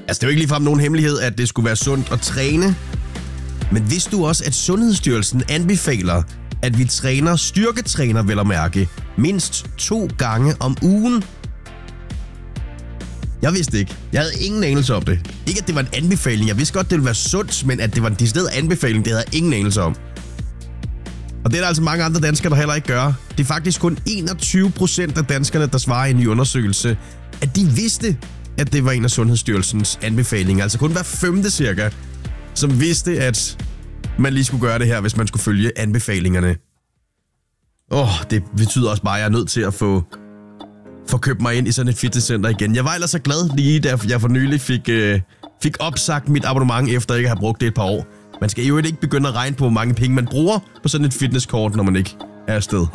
Altså, det er jo ikke ligefrem nogen hemmelighed, at det skulle være sundt at træne. Men vidste du også, at Sundhedsstyrelsen anbefaler, at vi styrketræner vel at mærke, mindst 2 gange om ugen? Jeg vidste ikke. Jeg havde ingen anelse om det. Ikke, at det var en anbefaling. Jeg vidste godt, det ville være sundt, men at det var en decideret anbefaling, det havde jeg ingen anelse om. Og det er der altså mange andre danskere, der heller ikke gør. Det er faktisk kun 21% af danskerne, der svarer i en ny undersøgelse, at de vidste, at det var en af Sundhedsstyrelsens anbefalinger. Altså kun hver 5. cirka, som vidste, at man lige skulle gøre det her, hvis man skulle følge anbefalingerne. Det betyder også bare, at jeg er nødt til at få købt mig ind i sådan et fitnesscenter igen. Jeg var ellers så glad lige, da jeg for nylig fik opsagt mit abonnement, efter ikke at have brugt det et par år. Man skal jo ikke begynde at regne på, hvor mange penge man bruger på sådan et fitnesskort, når man ikke er afsted.